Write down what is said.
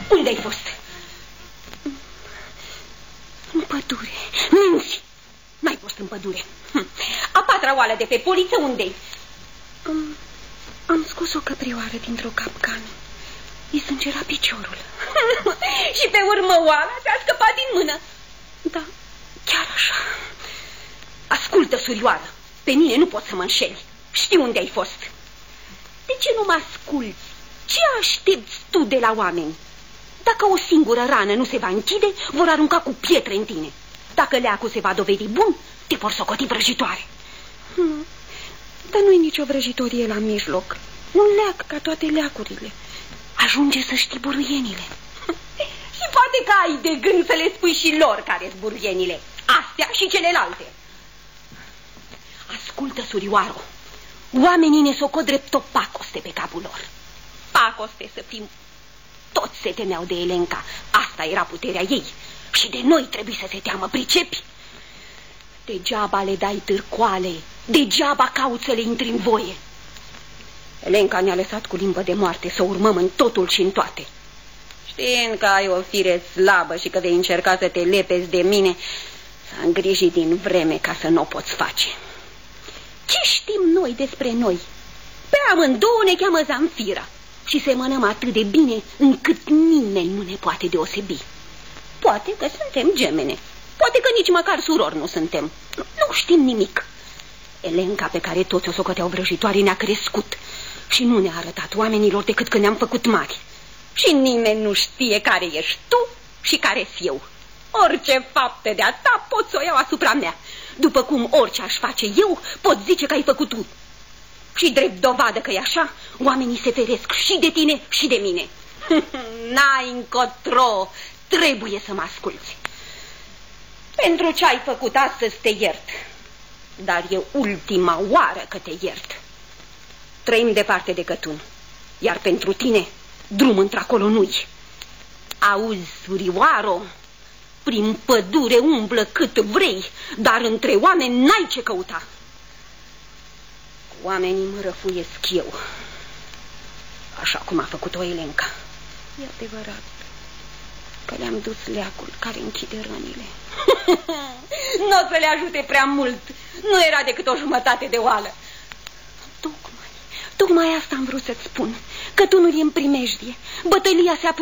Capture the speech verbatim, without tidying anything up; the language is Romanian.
Unde ai fost? În pădure. Minți! N-ai fost în pădure. A patra oală de pe poliță, unde-i? Am, am scos o căprioară dintr-o capcană. I sângera piciorul. Și pe urmă oala ți-a scăpat din mână. Da, chiar așa. Ascultă, surioară, pe mine nu poți să mă înșeli. Știu unde ai fost. De ce nu mă asculți? Ce aștepți tu de la oameni? Dacă o singură rană nu se va închide, vor arunca cu pietre în tine. Dacă leacul se va dovedi bun, te vor socoti vrăjitoare. Hmm. Dar nu-i nicio vrăjitorie la mijloc. Un leac ca toate leacurile. Ajunge să știi buruienile. Și poate că ai de gând să le spui și lor care-s buruienile. Astea și celelalte. Ascultă, surioaro, oamenii ne socot drept o pacoste pe capul lor. Pacoste să fim. Toți se temeau de Elenca. Asta era puterea ei. Și de noi trebuie să se teamă, pricepi? Degeaba le dai târcoale, degeaba cauți să le intri în voie. Elenca ne-a lăsat cu limbă de moarte să urmăm în totul și în toate. Știind că ai o fire slabă și că vei încerca să te lepezi de mine, s-a îngrijit din vreme ca să nu o poți face. Ce știm noi despre noi? Pe amândouă ne cheamă Zamfira și semănăm atât de bine încât nimeni nu ne poate deosebi. Poate că suntem gemene, poate că nici măcar surori nu suntem. Nu, nu știm nimic. Elenca, pe care toți o socoteau vrăjitoare, ne-a crescut și nu ne-a arătat oamenilor decât când ne-am făcut mari. Și nimeni nu știe care ești tu și care-s eu. Orice fapte de-a ta pot să o iau asupra mea, după cum orice aș face eu pot zice că ai făcut tu. Și drept dovadă că e așa, oamenii se feresc și de tine și de mine. N-ai încotro, trebuie să mă asculți. Pentru ce ai făcut astăzi te iert, dar e ultima oară că te iert. Trăim departe de Cătun, iar pentru tine drum într-acolo nu-i. Auzi, surioaro, prin pădure umblă cât vrei, dar între oameni n-ai ce căuta. Oamenii mă răfuiesc eu, așa cum a făcut-o Elenca. E adevărat că le-am dus leacul care închide rănile. Nu o să le ajute prea mult. Nu era decât o jumătate de oală. Tocmai, tocmai asta am vrut să-ți spun. Cătunul e în primejdie. Bătălia se apropie.